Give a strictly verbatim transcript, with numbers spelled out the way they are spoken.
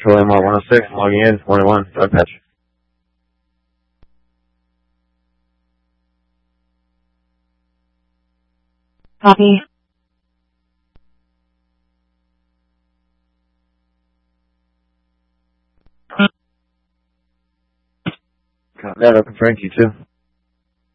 Control M R one oh six, logging in, one oh one, dog patch. Copy. Got that, open Frankie too.